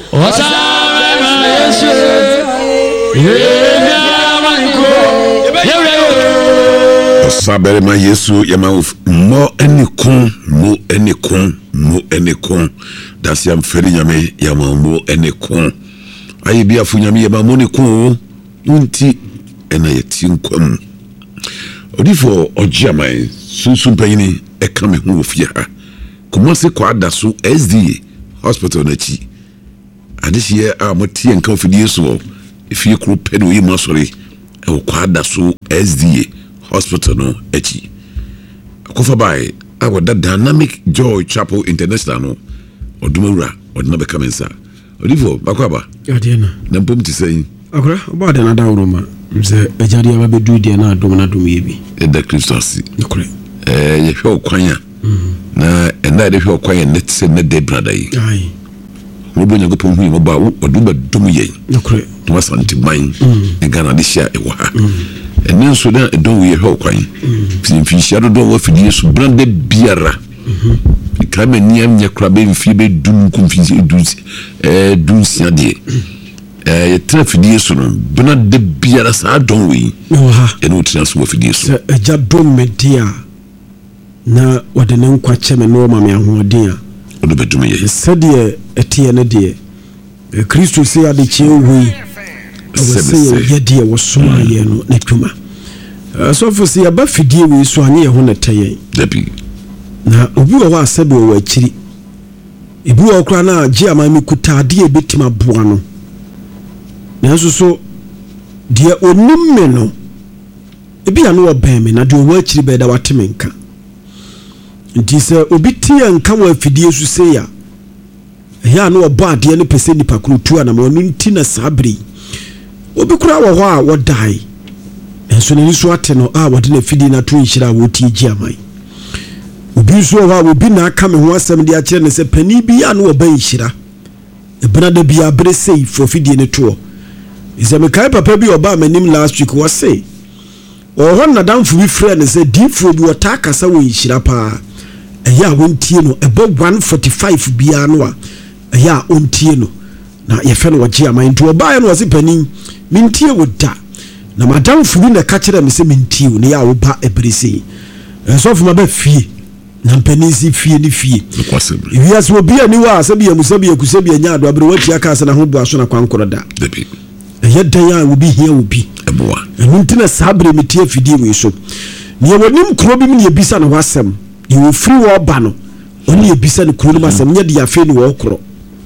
Sabere ma Yesu yama mo enikon dasi am feri nyame yama mo enikon ayi bia fu nyame yama mo nikon unti ena yeti nkwam odifo ojiamai sunsun panyini eka me hu ofia kuma se kwa daso SDA hospital na chi adihie a motie nka ofidie so ifie kro pedo yi masori e kwa daso SDA hospital no echi akofa bai awoda Dynamic Joy Chapel International no odumawura odna be kamensa odifo bakwaba yadena na mpom ti sei akora oba de na da uroma mze ejari aba be du de na adom yebi eda Christos akora ye hwe okwanya na ena de hwe okwanya net se ne de brada yi ai wo nya gopon hu mo ba wo oduma dum ye akora to wasanti man e Ghana de hia e wa enen so da edon we hwe okwan finfishia do wo fidie so brande biara kame niam nya kra be mfi be dum kumfinsi dun sia de tra fidie so no brande biara sa don we eno transfer fidie so eja dom media na wadene nkwa cheme no ma me ahoden a odo bedum ye sede etie ne de Kristo se ya de chewe se ye de wo so aye no na twuma so for se ya ba fidie we so anye ho na taye debi na obi wo wa asebe wo akiri ebi wo kra na agi amami kutade e betima boa no na so de onim me no ebi ya no oban me na de wo akiri be da wateme nka nti se obi tie nka wo afidie su se ya ya no oba ade ne pese nipa krutu ana ma no nti na sabri obi kura wo ho a wo dai enso ne so ate no a wo de na fidie na to nhira wo ti agi amai obi so wa obi na aka me ho asem de a kire ne se pani bi ya no oba nhira ebana da bia bre sei for fidie ne to is me kai papa bi oba manim last week was say o na damfo bi frɛ ne se difo bi wota kasa wo nhira pa eya wontie no ebo 145 bia no a eya ontie no na ye fe no wagye aman to oba ye no wase pani mintie woda na madam fubi na ka kire me se mintie wo ne ya wo ba ebrese so fuma ba fie na pani si fie ni fie wi as obi ani wa se bia musabi akusabi anya ado abre wati aka se na ho bo aso na kwankoro da debi eya dan ya obi hia obi eboa enu ntina sabre metie fidie we so ne wonim kro bi me ebisa na wasem you free wo ba no oni ebisa ne kro no masem nya de afi ne wo kro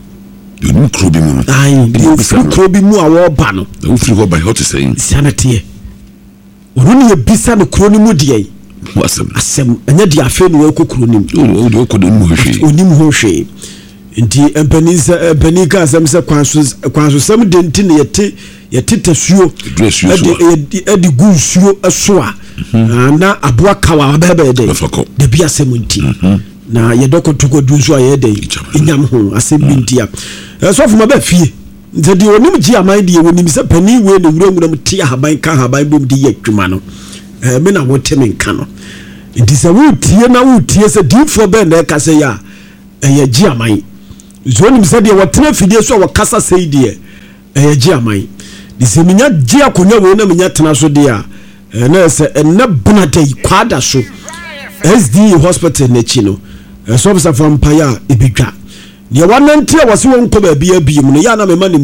you kro bi mu ai you free kro bi mu a wo ba no you free wo ba hot saying sanate oni ebisa ne kro no mu de wasem asem nya de afi ne wo kro nim o de ko de mu hwe onim ho hwe nti empani ka asem se kwanso sem de nti ne yete tasuo edi gunsuo eso a na aboa kawa bebe de bia asem nti na ye dokotoko dunso aye de enyam ho asem nti a so fuma ba fie nti de onim gi aman de wonim se pani we ne wura mti haban ka haban bom de ye twuma no me na woteme nka no nti se wutie se difo be na ka se ya ye gi aman zonim se de wotena fidie so wakasa sei de ye gi aman de se minya gi akonya we na minya tena so de a na se na bunata kwada so SDA hospital na chi no so obisa from paya ebedwa ne wanantia wase won ko ba bia biem no ya na me mani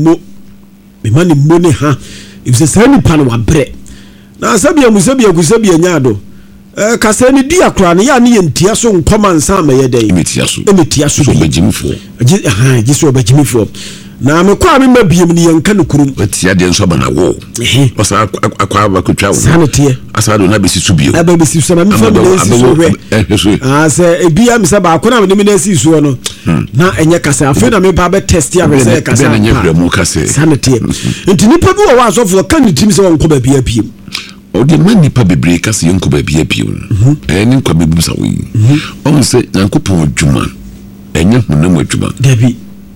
mo ne ha ifse sani pa no wabre na sabia musabia kusabia nyaado kasa ni dia kra ne ya ne yentia so nkoma nsa ma ye dai emetia so bejimfo gi so bejimfo na me kwa me mabiem ne yanka no kurum etia de nso bana wo osa akwa ba kutwa wo sanete asado na besi su bio aba besi so na me fa me so se ebia me se ba akona me na si so no na enye kasa afi na me ba be test ya be se kasa be na nyefra mu kasa sanete enti nipa bi wo wa so fo kan ni tim se won ko ba bia biem o de mani pa bebre kasa yonko ba bia biem ni nkwa bebu sa wo yi o se yankopon adwuma enye honam adwuma dabi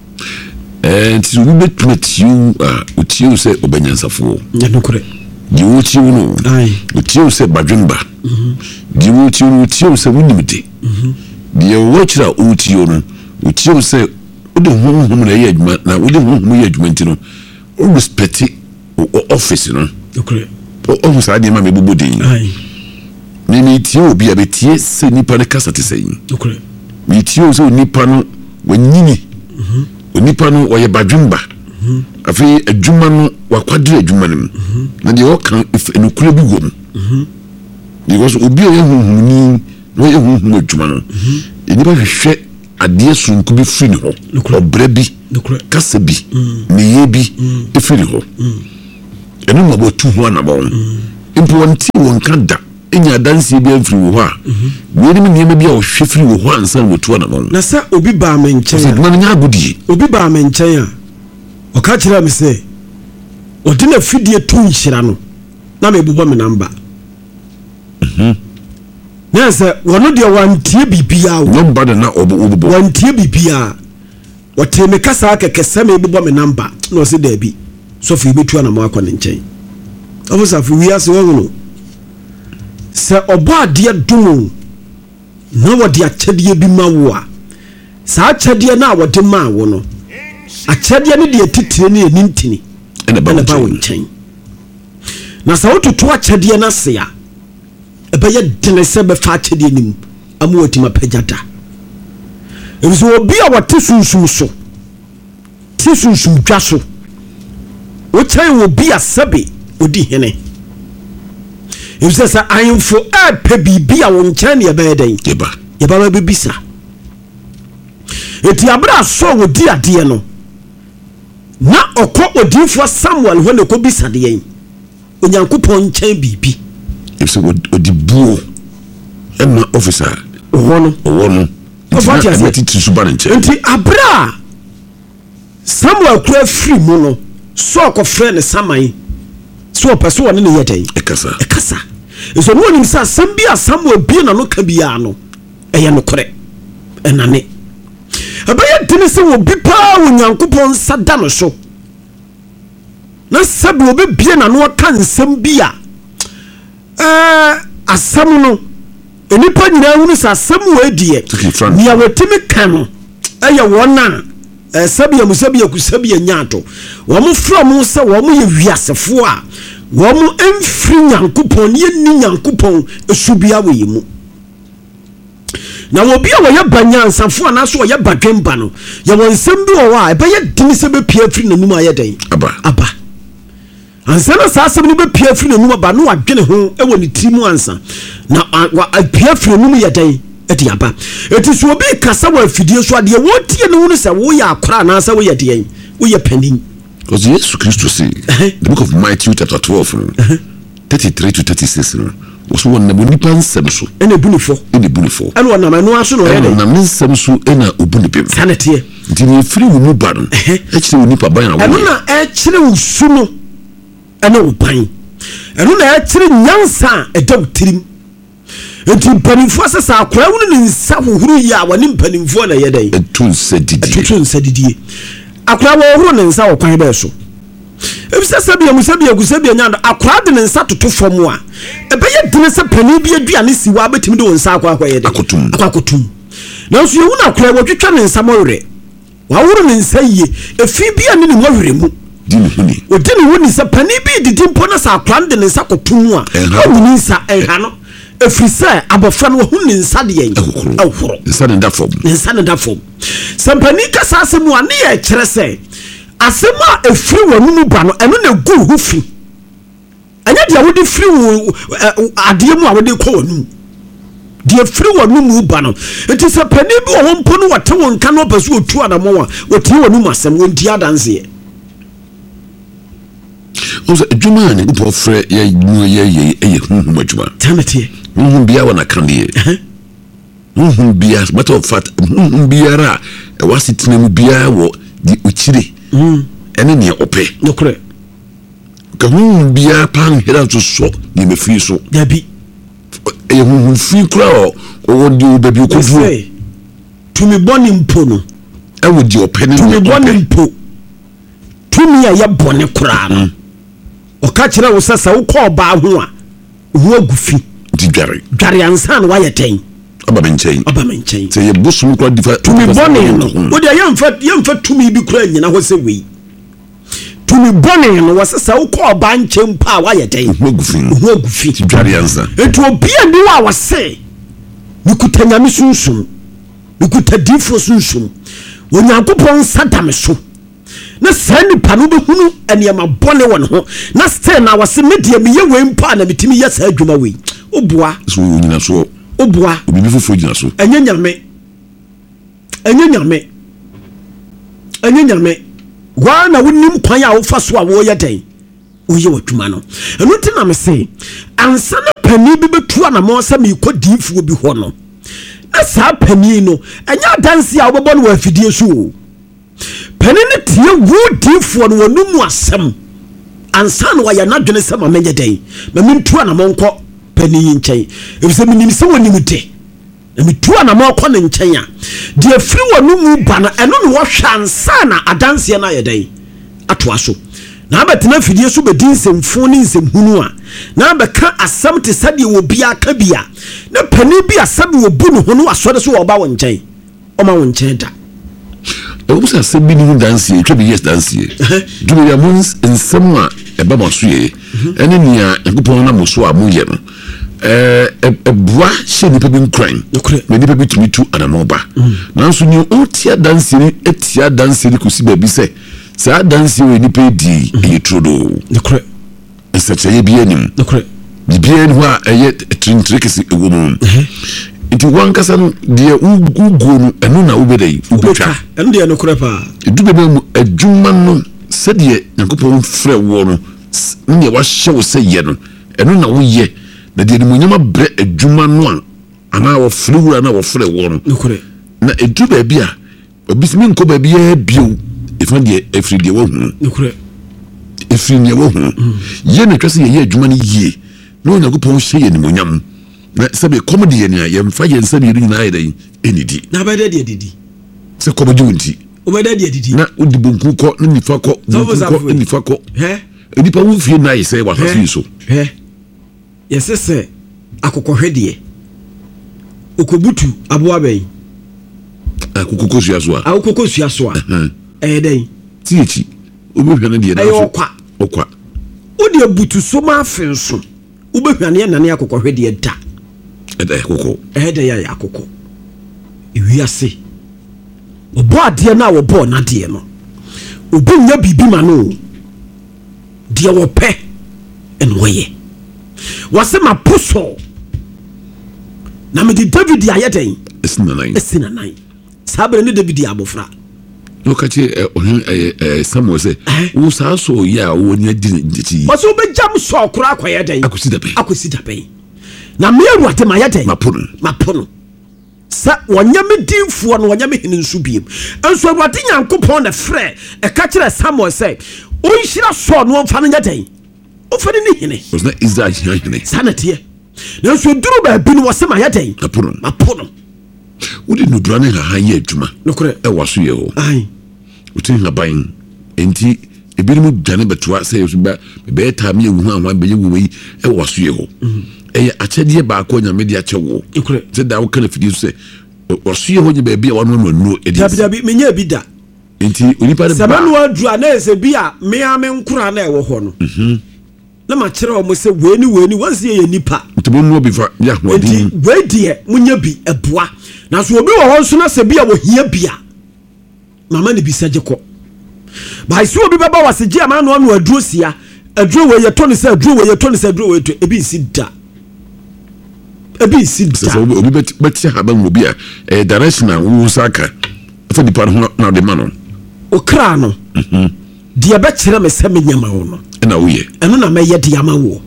nti we betmetiu utiu se obanyansafo ya nokore di utiu no utiu se badwemba di utiu se wunimde di wochira utiu no utiu se wode honhom na yɛ adwuma na wode honhom yɛ adwuma ntino o respect office no okay office ade ma me bobo den me tie obi a betie se nipa ne kasa te sɛyin okay me tie so nipa no wanyini onipa no oyɛ badwemba afei adwuma no wakwadre adwuma no na de okan enukura bi wom because obi oyɛ honhom no yɛ honhom adwuma no enipa hwehwɛ adeɛ sonko bi firi ho obrɛ bi kasa bi meye bi efiri ho enu ma botu ho anabon mpo wonti wonka da enya danse bi afiri wo ha we ni niam bi a wo hwe firi wo ho ansan wotu anabon na sa obi ba me nkyɛn a man nya agudi obi ba me nkyɛn a o ka kyerɛ me sɛ o de na fidie tu nhyira no na me bobɔ me namba na sɛ wono de wantie bibia wo namba de na obo wantie bibia o te me kasa kekese me bobɔ me namba na o se da bi so fi betu anamo akɔ ne nkyɛn ofisa fi wi ase wo no sɛ ɔbɔ adeɛ dum na wɔde akyɛdeɛ bi ma wo a saa akyɛdeɛ na wɔde ma wo no akyɛdeɛ ne deɛ titire ne nintini ɛna ba wo nkyɛn na sɛ wototo akyɛdeɛ na se a ɛbɛyɛ dene sɛ bɛfa akyɛdeɛ nim amu watima pagyada ɛbiso obi a wɔte sunsum so te sunsum dwa so wokyɛn obi a sɛbe odi hene ɛbiso sɛ ayemfo ɛpɛ biribi a wo nkyɛn ne yɛbɛyɛ dɛn yɛbɛba bɛbisa ɛti abere asɔ wodi adeɛ no na ɔkɔ odiifoɔ Samuel hɔ ne kɔbisa deɛ onyankopɔn nkyɛn biribi ɛbiso odi buo ɛma officer ɔwɔ no nti abere a Samuel kura firi mu no sɔ ɔkɔfrɛ ne Saman sɛ ɔpɛ so wɔne ne yɛ dɛn ɛkasa ɛsɛ no onim sɛ asɛm bi a Samuel bie na no ka biara no ɛyɛ nokorɛ ɛnane ɛbɛyɛ dene sɛ wɔbi paa onyankopɔn nsa da no so na sɛbe wɔbɛbie na no ɔka nsɛm bi a asɛm no enipa nyinaa hunu sɛ asɛm wɔ adiɛ nea wɔtumi ka no ɛyɛ wɔn a sɛbia musabia kusabia nyato wɔn fra mu sɛ wɔn yɛ wiasefoɔ a wɔn mfiri nyankopɔn yɛ ni nyankopɔn esubia wɔ yi mu na obi a wɔyɛ banyansafo anaso wɔyɛ badwemba no yɛ wɔn nsɛm bi wɔ a ɛbɛyɛ dini sɛ bɛpia firi n'anum ayɛ dɛn aba ansa na saa asɛm no bɛpia firi n'anum aba no wadwene ho ɛwɔ ne tiri mu ansa na apia firi n'anum yɛ dɛn ɛde aba ɛti so obi kasa wɔ afidie so adeɛ wɔtie no no sɛ woyɛ akora anaasɛ woyɛ deɛn woyɛ panin because Jesus Christ say the book of Matthew chapter 12 33 to 36 was one na nipa nsɛm so ɛna bunifo ɛna wɔnam ɛno aso na ɔyɛ na nsɛm so ɛna obunipem saneteɛ nti ne firi wo mu ba no ɛkyerɛ wo nipa ban a wo ɛno na ɛkyerɛ wo su no ɛna wo ban ɛno na ɛkyerɛ nyansa a ɛda wo tirim nti mpanimfoɔ sɛ sɛ akora wo ne nsa hohoro yi a wɔne mpanimfoɔ na yɛ dɛn ɛto nsa didie akora wɔhoro ne nsa wɔ kwan bɛɛ so ebisɛ sɛbia nyando akora de ne nsa toto fam a ɛbɛyɛ dene sɛ panin bi aduane si wa betimi de wɔn nsa akɔ yɛ dɛn akotum nanso yɛwu na akora wɔtwitwa ne nsa mɔwerɛ wɔahoro ne nsa yie efi bi a ne ne mɔwerɛ mu odi ne ho ni sɛ panin bi didi mpo na sɛ akora de ne nsa kotum a ɔmu ne nsa ɛha no efiri sɛ abɔfra no wɔhu ne nsa de yɛn ɛhoro nsa ne da fam sɛ panin kasa asɛm a ne yɛ kyerɛ sɛ asɛm a efiri wɔn mu ba no ɛno na egu ho fi ɛnyɛ deɛ wode firi wo adeɛ mu a wode kɔ wɔn mu deɛ firi wɔn mu ba no nti sɛ panin bi wɔ hɔ mpo no wɔte wɔn nka no ɔpɛ so otu anamɔ a wɔtie wɔn mu asɛm wɔn ti adanseɛ ɔsɛ adwuma a ne nipa frɛ yɛ honhom adwuma tameteɛ honhom biara wɔ n'akadeɛ honhom biara matter of fact honhom biara a ɛwɔ asetena mu biara wɔ de okyire ɛne nea ɔpɛ nokorɛ ka honhom biara paa nhera nso sɔ nneɛma firi so dabi ɛyɛ honhom firi koraa ɔwɔ de wo baabi ɔkɔduro tumi bɔne mpo no ɛwɔ deɛ ɔpɛ ne tumi bɔne mpo tumi a yɛ bɔne koraa no ɔka kyerɛ wo sɛ sɛ wokɔ ɔbaa ho a ho agu fi nti dware ansa na wayɛ tɛn aba menchen say ye bosom kura difa tumi bone no wo de yemfa tumi bi kura nyina ho se wei tumi bone no wasesa wo ko ba nchen pa wa ye den ogufi dware ansa etu obi andi wa wase nikuta nyame sunsun nikuta difo sunsun onyankopon sadame so na sani panu be hunu enema bone won ho na stay na wase media me ye wei mpa na metimi ye sa adwuma wei obua so nyina so obua obi fofo nyina so enye nyame wana wonim kwan a wo fa so a wo ye den wo ye wadwuma no enu ti na me se ansa na pani bi betu na mo sa me kodifu bi ho no na sa pani no enya danse a wo bebo no afidie so pani ne tie wo difu no wonum asem ansa na wa ya na dwene se ma menye den ma mentu na mo nko pani nchen ebise minim se wonim de na metu na mo kɔ ne nchen a de afiri wonum ba na eno no wo hwa ansa na adanse na ye den atoa so na abetena fidie so be din semfo ne nsemhunu a na abeka asem te sade wo bia ka bia na pani bi asem wo bu no ho no asɔre so wo ba wo nchen o ma wo nchen da o sa se bi ni dance e twa bi yes dance e du ya mons ensem a e ba maso ye ene nia yakopon na moso a mo ye no bua hye nipa bi nkran me nipa bi tumi tu anamoba nanso ni o tia dance ni etia dance ni kusi ba bi se sa dance we nipa di e trodo nekre esache bi anim nekre bi en ho a eye trintrikisi ewo mu iti wankasa no de ugu no eno na ubedai ubetwa eno de nekre pa edu bebe mu adwuma no se de yakopon frɛ wo no ne wa hye wo se ye no eno na wo ye na de mu nyama bre adwuma no a ana wo frɛ wura na wo frɛ wo no na edu ba bia obisimi nko ba bia bio ifa de efri de wo hu efri ne wo hu ye na twase ye adwuma no yie na yakopon hye ye ni munyam na sabe comedy ye na ye mfa ye nsabe ye nyina ayedai enidi na ba de didi se comedy wonti o ba de didi na odi bonku ko na nifa ko nifa ko enipa wo fie na ye se wa fa so yesese akokohwede okobutu aboa ben akokokosua so a akokokosua so a den tiechi obehwane de na so okwa odi abutu so ma afenso obehwane na ne akokohwede da akoko de ya akoko ewiase obo ade na wo bo na de no obunya bibi ma no de wo pe enwoye wase mapuso na me di David ayeden esina nine sabre ne David abofra no kache Samuel say wo sa so ya wo nya di wase obejam so kura akoyeden akosi dapen na me awurade mayeden mapono sa wonyame dinfuo no wonyame hene nsu biem enso awurade nyankopon na frɛ e ka kire Samuel say o nhira so no mfa no nyaden ofani ni hene was na Israel hene sanate na so duru ba bi no wose mayeden mapono wodi no durane ha ye adwuma nokore e waso ye ho ai utin haban enti ebinim dwane betoa say so ba be ta me ewu anwa be ye wo yi e waso ye ho e akyede ba ko nya media kyewo nokore se da wo kana fidi so say waso ye ho je ba bia wano no edi dabi menya bi da enti onipa de ba sabanu adu ana ese bia me ame nkura na e wo ho no na ma kire o mo se weni wansi ye nipa mtebo no bi fa ya ho enti we die munya bi eboa na so obi wo ho so na se bia wo hia bia mama ne bi sageko ba isi obi baba wasegi ama no anu aduro sia aduro we ye to ne se aduro we ye to ne se aduro we to ebi sida so obi beti haba mo bia directional wo saka fa di par na de mano o kra no dia be kire me se menyama wo no na wo ye eno na me ye dia ma wo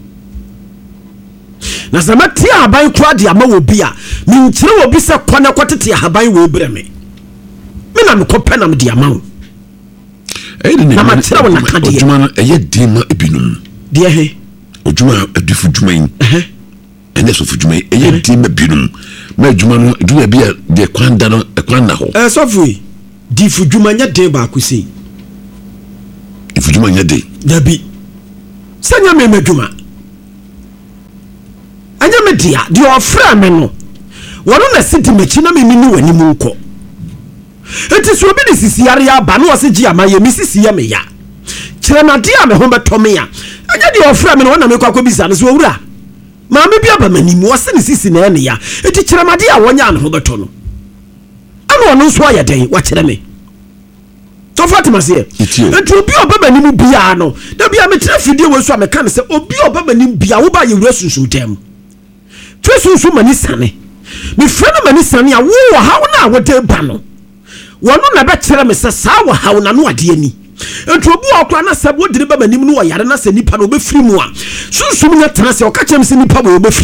na zamati aban kura dia ma wo bia me nkire wo bi se kwana kwatete aban wo bre me na me kopɛ na me dia ma wo na ma kire wo na ka dia ojuma no eye dima ebinum dia he ojuma adufu juma yin ene so fu juma eye dima binum ma ojuma no du bia de kwanda no kwanda ho sofu di fu juma nya de ba akusi ifu juma nya de dabi sanya me madwuma anya me dia de ofra me no wono na sidi machi na memi ni wani mu nko enti so obi ni sisiare aba na wose gi amaye mi sisiye me ya kiremade a me ho betome ya anya de ofra me no na me kwa bisa no so owura ma me bia ba mani mu wose ni sisi na ene ya enti kiremade a wonya no ho beto no ana ono so aye den wa kire me to Fatima se enti obi oba mani mu bia no da bia me tira fidie wo so a me kan se obi oba mani bia wo ba ye wura sunsun tem sunsun mani sane me frana mani sane a wo ha na wo de ba no wono na be kire me se sa wo ha na no ade ani enti obi okwa na sabo dire ba mani mu no yare na se nipa no be firi mu a sunsun nya tena se o ka kire me se nipa bo be